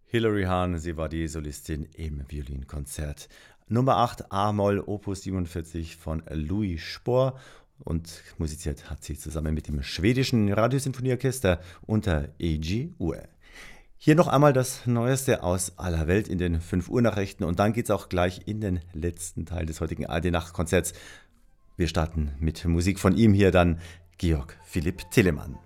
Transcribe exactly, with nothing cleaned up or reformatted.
Hilary Hahn, sie war die Solistin im Violinkonzert. Nummer acht, A-Moll, Opus siebenundvierzig von Louis Spohr. Und musiziert hat sie zusammen mit dem schwedischen Radiosinfonieorchester unter E G-Ur. Hier noch einmal das Neueste aus aller Welt in den fünf Uhr Nachrichten. Und dann geht es auch gleich in den letzten Teil des heutigen A R D-Nachtkonzerts. Wir starten mit Musik von ihm hier dann, Georg Philipp Telemann.